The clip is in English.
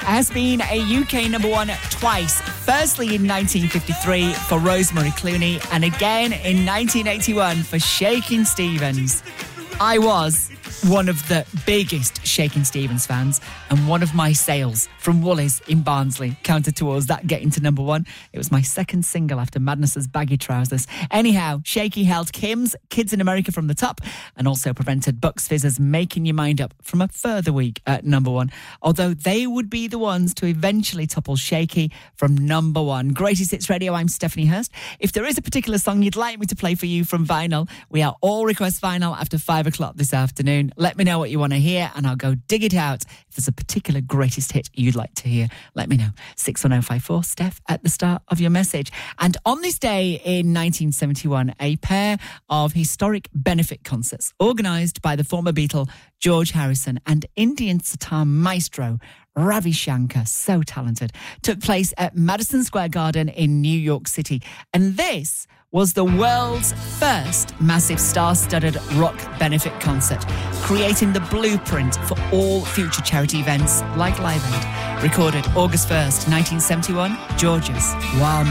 has been a UK number one twice. Firstly in 1953 for Rosemary Clooney and again in 1981 for Shakin' Stevens. I was one of the biggest Shakin' Stevens fans, and one of my sales from Woolies in Barnsley counted towards that getting to number one. It was my second single after Madness's Baggy Trousers. Anyhow, Shaky held Kim's Kids in America from the top and also prevented Bucks Fizz's Making Your Mind Up from a further week at number one, although they would be the ones to eventually topple Shaky from number one. Greatest Hits Radio, I'm Stephanie Hurst. If there is a particular song you'd like me to play for you from vinyl, we are all request vinyl after 5 o'clock this afternoon. Let me know what you want to hear and I'll go dig it out. If there's a particular greatest hit you'd like to hear, let me know. 61054 Steph at the start of your message. And on this day in 1971, a pair of historic benefit concerts organised by the former Beatle George Harrison and Indian sitar maestro Ravi Shankar, so talented, took place at Madison Square Garden in New York City. And this was the world's first massive star-studded rock benefit concert, creating the blueprint for all future charity events like Live Aid. Recorded August 1st, 1971, George's Wild